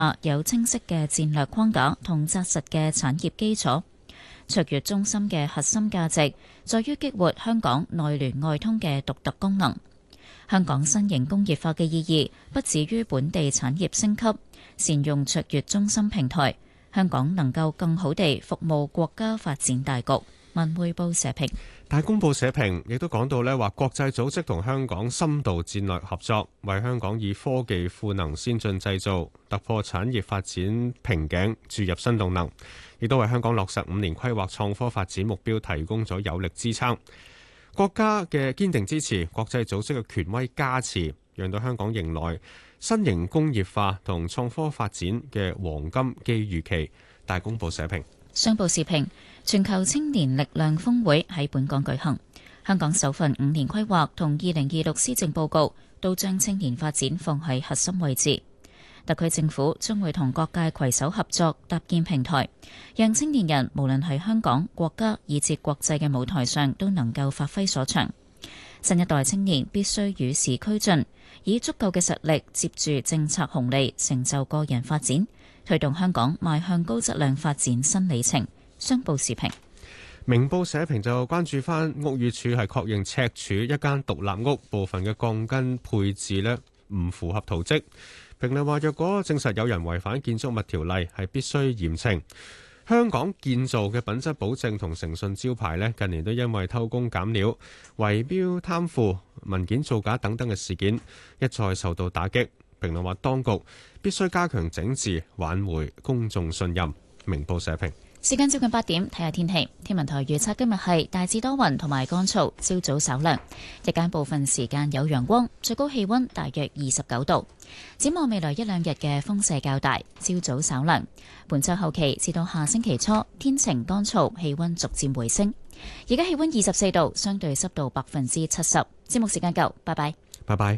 有清晰嘅戰略框架同紮實嘅產業基礎。卓越中心嘅核心價值在於激活香港內聯外通嘅獨特功能。香港新型工業化嘅意義不止於本地產業升級，善用卓越中心平台，香港能夠更好地服務國家發展大局。文匯報社評。 大公報社評亦都講到呢，話國際組織同香港深度戰略合作，為香港以科技賦能先進製造，突破產業發展瓶頸，注入新動能，亦都為香港落實5年規劃創科發展目標提供咗有力支撐。國家嘅堅定支持，國際組織嘅權威加持，讓到香港迎來新型工業化同創科發展嘅黃金機遇期。大公報社評。 商報時評，全球青年力量峰會喺本港舉行，香港首份5年規劃同2026施政報告都將青年發展放喺核心位置。特區政府將會同各界攜手合作，搭建平台，讓青年人無論喺香港、國家以至國際嘅舞台上都能夠發揮所長。新一代青年必須與時俱進，以足夠嘅實力接住政策紅利，成就個人發展，推動香港邁向高質量發展新里程。商報時評。 明報社評就關注翻屋宇署係確認赤柱一間獨立屋部分嘅鋼筋配置呢唔符合圖則。評論話，若果證實有人違反建築物條例，係必須嚴懲。香港建造嘅品質保證同誠信招牌呢，近年都因為偷工減料、圍標貪腐、文件造假等等嘅事件一再受到打擊。評論話，當局必須加強整治，挽回公眾信任。明報社評。 時間接近8點，睇下天氣。天文台預測今日係大致多雲同埋乾燥，朝早稍涼，日間部分時間有陽光，最高氣溫大約29度。展望未來1-2日嘅風勢較大，朝早稍涼。本週後期至到下星期初，天晴乾燥，氣溫逐漸回升。而家氣溫24度，相對濕度70%。節目時間夠，拜拜。 拜拜。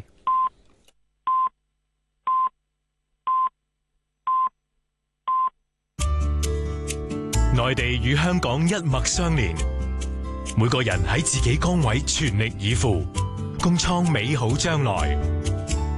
內地與香港一脈相連，每個人喺自己崗位全力以赴，共創美好將來。